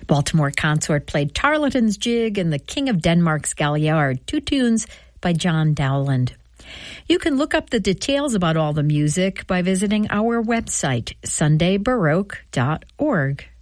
Baltimore Consort played Tarleton's Jig and the King of Denmark's Galliard, two tunes by John Dowland. You can look up the details about all the music by visiting our website, sundaybaroque.org.